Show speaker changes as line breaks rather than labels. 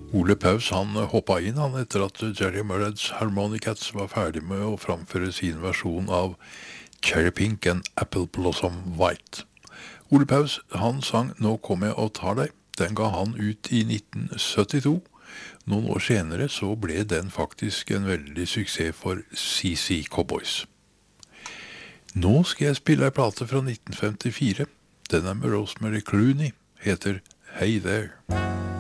Ole Paus han hoppa inn han etter at Jerry Murrads Harmonicats var ferdig med å framføre sin versjon av Cherry Pink and Apple Blossom White. Ole Paus han sang Nå kommer jeg og tar deg. Den ga han ut i 1972. Noen år senere så ble den faktisk en veldig suksess for CC Cowboys. Nå skal jeg spille en plate fra 1954. Den med Rosemary Clooney, heter Hey There.